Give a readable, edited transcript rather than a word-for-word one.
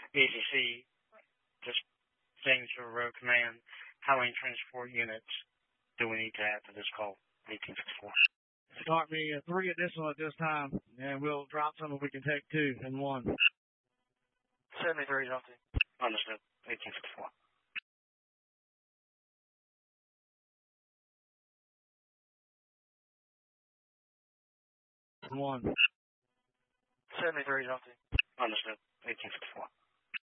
ATC, just things for road command. How many transport units do we need to have for this call? 1854. Start me 3 additional at this time, and we'll drop some if we can take 2 and 1. 73 something. Understood. 1854. 1. 73 something. Understood. 1854.